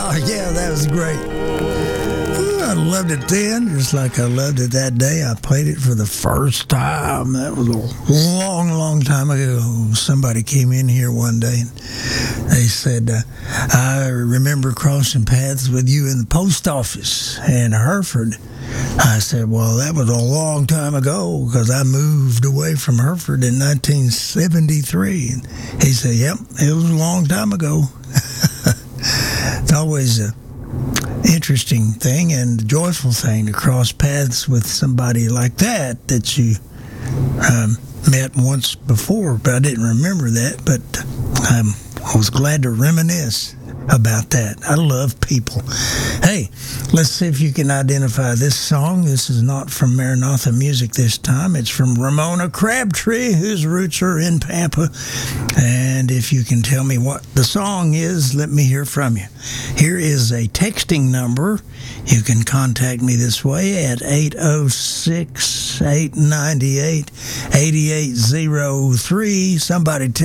Oh, yeah, that was great. Ooh, I loved it then, just like I loved it that day. I played it for the first time. That was a long, long time ago. Somebody came in here one day and they said, I remember crossing paths with you in the post office in Hereford. I said, well, that was a long time ago because I moved away from Hereford in 1973. And he said, yep, it was a long time ago. It's always an interesting thing and a joyful thing to cross paths with somebody like that you met once before, but I didn't remember that. But I was glad to reminisce about that. I love people. Hey, let's see if you can identify this song. This is not from Maranatha Music this time. It's from Ramona Crabtree, whose roots are in Pampa. And if you can tell me what the song is, let me hear from you. Here is a texting number. You can contact me this way at 806-898-8803. Somebody